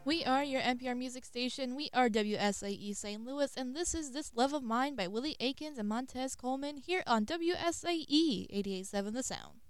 We are your NPR music station. We are WSAE St. Louis, and this is This Love of Mine by Willie Aikens and Montez Coleman here on WSAE 88.7 The Sound.